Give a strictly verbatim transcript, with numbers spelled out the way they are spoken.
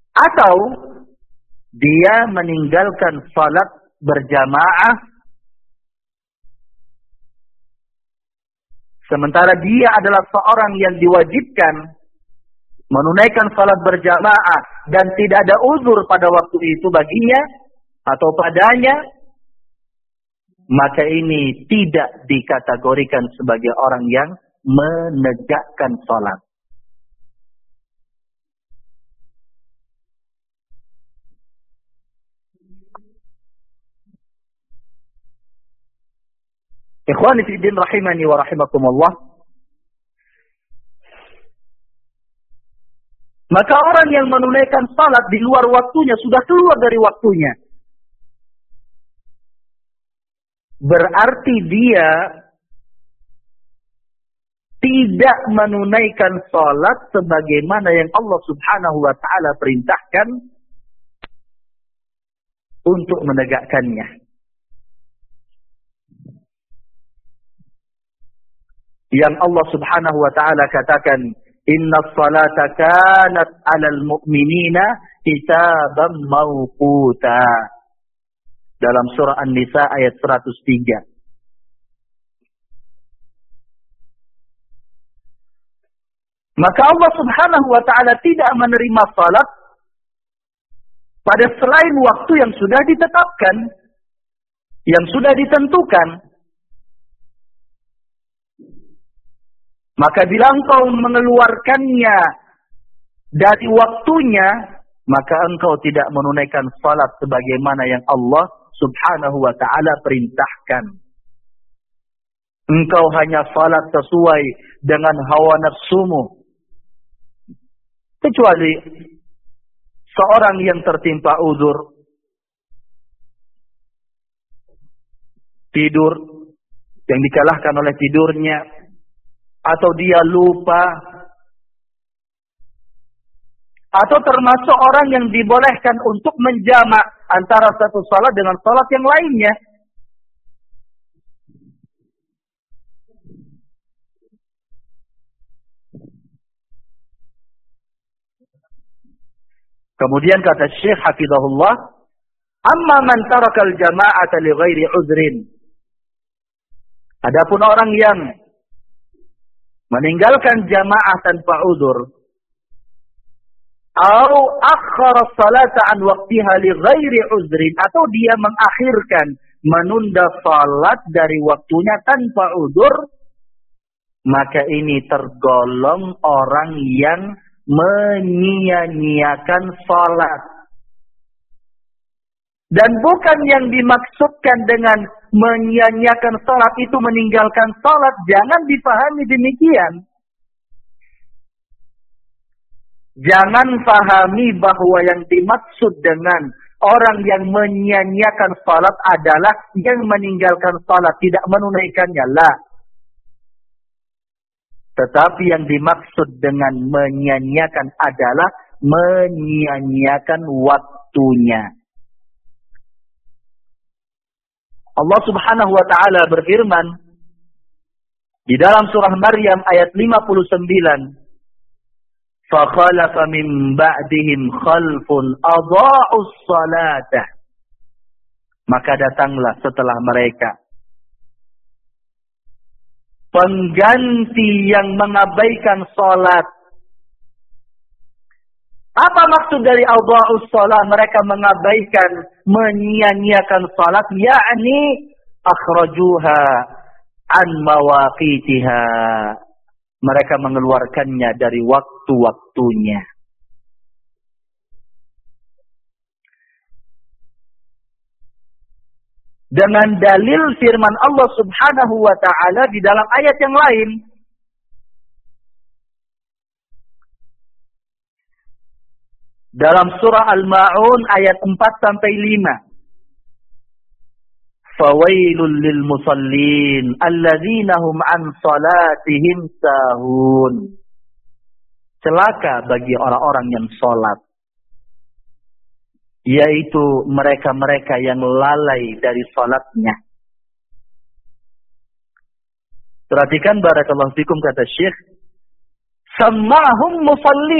Atau dia meninggalkan salat berjamaah sementara dia adalah seorang yang diwajibkan menunaikan salat berjamaah dan tidak ada uzur pada waktu itu baginya atau padanya, maka ini tidak dikategorikan sebagai orang yang menegakkan salat. Ikhwani fi din rahimani wa rahimakumullah. Maka orang yang menunaikan salat di luar waktunya sudah keluar dari waktunya. Berarti dia tidak menunaikan salat sebagaimana yang Allah Subhanahu wa taala perintahkan untuk menegakkannya. Yang Allah Subhanahu wa taala katakan, "Inna salata kanat 'alal mu'minina kitaban mawquta." Dalam surah An-Nisa ayat seratus tiga. Maka Allah Subhanahu wa taala tidak menerima salat pada selain waktu yang sudah ditetapkan, yang sudah ditentukan. Maka bila engkau mengeluarkannya dari waktunya, maka engkau tidak menunaikan salat sebagaimana yang Allah Subhanahu wa taala perintahkan. Engkau hanya salat sesuai dengan hawa nafsumu. Kecuali seorang yang tertimpa uzur, tidur yang dikalahkan oleh tidurnya, atau dia lupa, atau termasuk orang yang dibolehkan untuk menjamak antara satu salat dengan salat yang lainnya. Kemudian kata Syekh hafizahullah, "Amma man tarakal jama'ata li ghairi uzrin." Adapun orang yang meninggalkan jamaah tanpa uzur, atau akhara salata an waqtiha li ghairi uzrin, atau dia mengakhirkan, menunda salat dari waktunya tanpa uzur, maka ini tergolong orang yang menyia-nyiakan salat. Dan bukan yang dimaksudkan dengan menyia-nyiakan salat itu meninggalkan salat, jangan dipahami demikian. Jangan pahami bahwa yang dimaksud dengan orang yang menyia-nyiakan salat adalah yang meninggalkan salat, tidak menunaikannya. La. Tetapi yang dimaksud dengan menyia-nyiakan adalah menyia-nyiakan waktunya. Allah Subhanahu wa taala berfirman di dalam surah Maryam ayat lima puluh sembilan, "Fa khalafa min ba'dihim khalfun adha'us salata." Maka datanglah setelah mereka pengganti yang mengabaikan salat. Apa maksud dari adha'us salat? Mereka mengabaikan, menyia-nyiakan salat, yakni akhrajuha an mawaqitiha. Mereka mengeluarkannya dari waktu-waktunya. Dengan dalil firman Allah Subhanahu wa taala di dalam ayat yang lain, dalam surah Al-Ma'un ayat empat sampai lima. Fawailul lil musallin alladzina hum an salatihim sahun. Celaka bagi orang-orang yang salat, yaitu mereka-mereka yang lalai dari salatnya. Perhatikan barakallahu fikum kata Syekh, "Sammahum musallin."